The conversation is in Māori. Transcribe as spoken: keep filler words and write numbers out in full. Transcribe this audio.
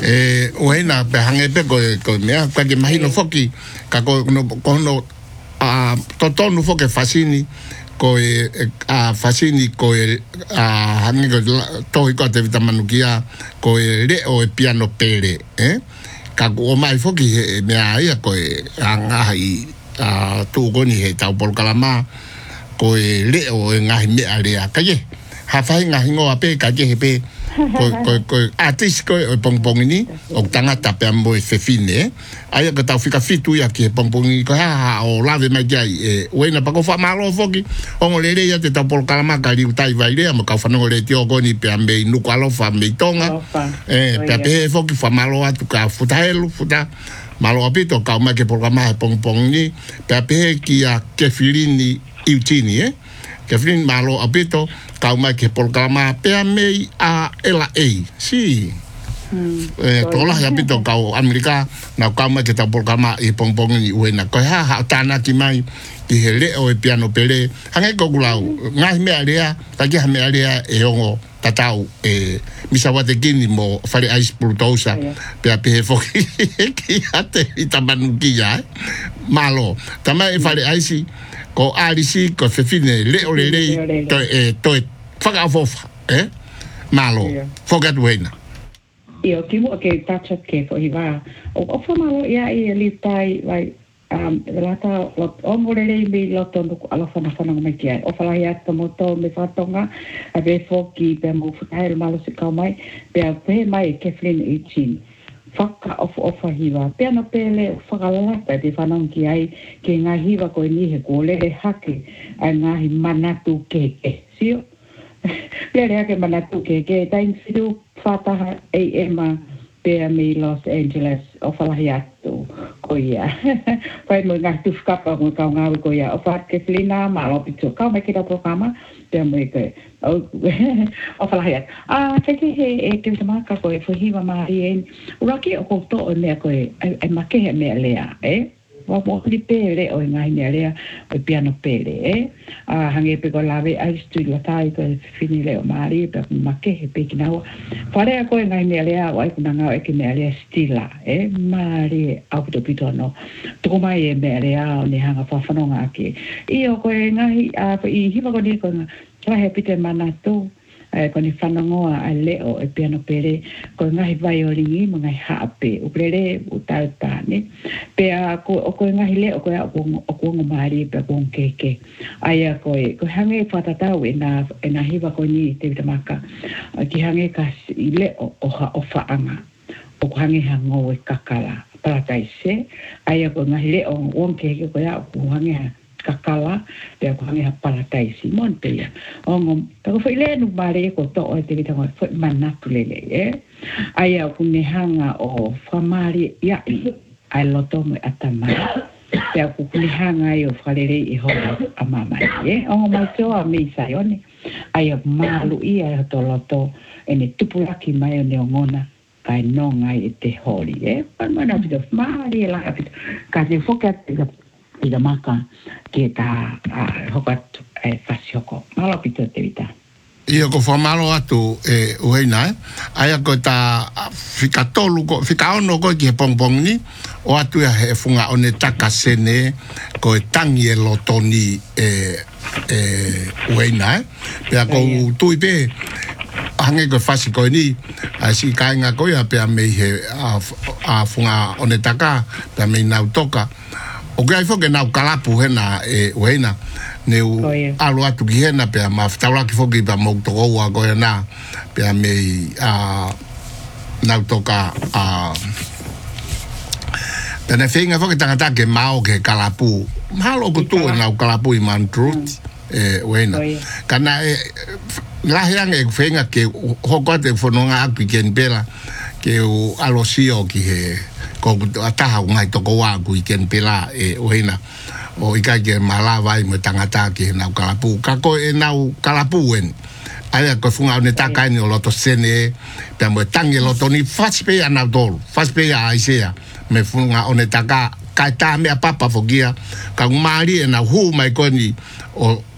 e o ena pe hange pe ko ko mea ka ke mahino foki ka ko no ko no a toto no foke fasini ko e a fasini ko e a hange ko to ko te vitamanukia ko e le o e piano pere eh ka ko mai foki mea ia ko e anga hai a tu ko ni he tau pol kalama ko e le o e ngahi me ale ka ye ha fai ngahi ngo ape ka ye pe ko ko ko atis ko pong pong ni o tanga tape ambo e fefine ai ka tau fika fitu ya ki pong pong ni ko ha o lave mai ai e wena pa ko fa malo foki o le le ya te tau pol kalama ka li utai vai le mo ka fa no le tio ko ni pe ambe nu ko alo fa me tonga e pe pe foki fa malo atu ka futa helu futa malo apito ka ma ke programa pong pong ni pe pe ki a ke filini iutini eh ke filin malo apito kauma ke programa pe me a ela e si eh tola ya pito kau Amerika na kauma ke ta programa i pong pong ni uena ko ha ha tana ki mai ki hele o e piano pele hange ko gulau ngai me area ta ki me area e ongo tatau e misawate kini mo fare ice plutosa pe a pe foki ki ate itamanu ki ya malo tama e fare ice ko alisi ko fefine le o le le to e to faga fofa eh malo forget wena io timo ke tacha ke fo iva o o fa malo ia i li tai vai um lata lo o le le mi lo tondo ala fa na fa na me ke o fa la ia to mo to me fa tonga a be fo ki pe mo fa el malo se ka mai pe a pe mai ke flin e chin Faka of ofa hiwa. Piano pele whakalata te whanau ki ai ke ngā hiwa koe nihe ko lere hake ai ngāhi manatu keke. Sio? Lere hake manatu keke. Tain whiru whataha e ema pea me Los Angeles o whalahi atu ko ia. Whai mo ngā tufkapa mo kau ngāwe ko ia. O whake whilina malo pitu. Kau mai kira programa pea mo e koe. O whalahi atu. Ah, teke he e te witamaka koe whahiwa maari e. Uraki o kouto o mea koe ai makehe mea lea, eh? Wa mo li pere o ngai mea lea o piano pere, eh? Ah, hange pe ko lave ai stu la tai ko fini leo maari pe makehe pe kinau. Whare koe ngai mea lea o ai kuna ngau e ke mea lea stila, eh? Maari au pito pito no. Toko mai e mea lea o ni hanga whawhanonga ake. I o koe ngai, i hiwa ko ni ko ngā pite manatu. Eh, ko ni whanangoa a leo e piano pere ko ngahi violingi mo ngai haape uprere utau tāne pea ko o ko ngahi leo ko o ko ngomari pe ko keke aia ko e ko hange whatatau e na e na hiwa ko ni te vitamaka ki hange ka i leo o ha o whaanga o ko hange hango e kakala parataise aia ko ngahi leo o keke ko ya o hange ha kakala pe ko hangi parataisi monte ya ongo ko foi le no bare ko to o te vita ko foi manatulele eh aya ku ne hanga o famari ya ai loto mo atama pe ku ne hanga yo falere i ho amama eh ongo ma to a mi sayone aya malu ia to loto ene tupulaki mai ne ngona kai no ngai te hori eh pa mana vita mari la ka te fokat i da maka ke ta hokat e fasioko. Malo pito te vita. Ia ko whamalo atu e uheina e. Aia ko ta whika tolu ko, whika ono ko ki he pongpong ni. O atu ia he funga one taka sene ko e tangi e lotoni e, e uheina e. Pea ko tui pe hange ko fasi ko ni. A si kainga ko ia pea mei he a, a funga one taka. Pea mei nau toka. O kai foke nau kalapu hena e uheina ne u alo atu ki hena pea ma whtaura ki foke pa mou toko ua koe na pea mei a nau toka a pea ne whenga foke tangata ke mao ke kalapu mahalo ko tu e nau kalapu i mantrut e uheina kana e laheang e whenga ke hokote whanonga aku i ken pera ke u alo sio ki he ko ataha ngai toko wa ku iken pela e oina o ika ke mala vai mo tangata ke na kalapu ka ko e na kalapu en aya ko funga ne taka ni loto sene pe mo tangi loto ni faspe ana dol faspe ya aisea me funga one taka ka ta me papa fogia ka mari na hu mai ko ni o